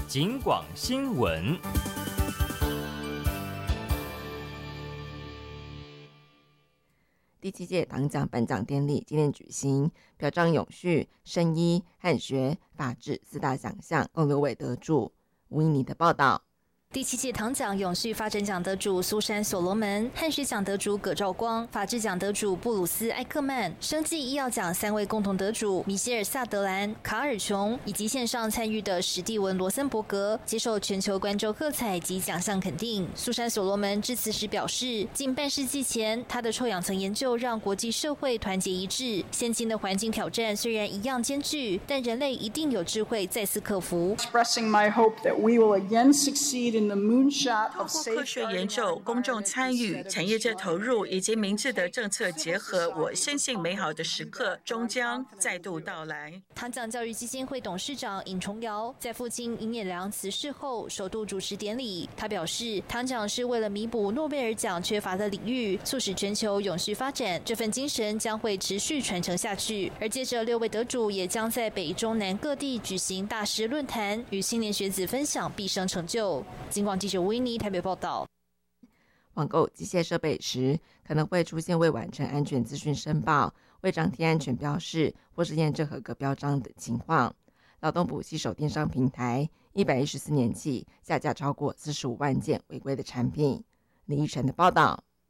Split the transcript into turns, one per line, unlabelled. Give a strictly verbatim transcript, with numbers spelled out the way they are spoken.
警广新闻。
第七届党奖颁奖典礼今天举行，表彰永续、生医、汉学、法治四大奖项，共六位得主。吴依妮的报道。
第七届唐奖永续发展奖得主苏珊·所罗门、汉学奖得主葛兆光、法治奖得主布鲁斯·艾克曼、生技医药奖三位共同得主米歇尔·萨德兰、卡尔琼，以及线上参与的史蒂文·罗森伯格，接受全球观众喝彩及奖项肯定。苏珊·所罗门致辞时表示，近半世纪前，她的臭氧层研究让国际社会团结一致。现今的环境挑战虽然一样艰巨，但人类一定有智慧再次克服。
Expressing my hope that we will again succeed
透过科学研究、公众参与、产业界投入以及明智的政策结合，我深信美好的时刻终将再度到来。
唐奖教育基金会董事长尹崇尧在父亲尹衍良辞世后首度主持典礼。他表示，唐奖是为了弥补诺贝尔奖缺乏的领域，促使全球永续发展，这份精神将会持续传承下去。而接着六位得主也将在北中南各地举行大师论坛，与青年学子分享毕生成就。警广记者维尼台北报道。
网购机械设备时，可能会出现未完成安全资讯申报、未张贴安全标示或是验证合格标章等情况。劳动部携手电商平台，一百一十四年起下架超过四十五万件违规的产品。李依晨的报道。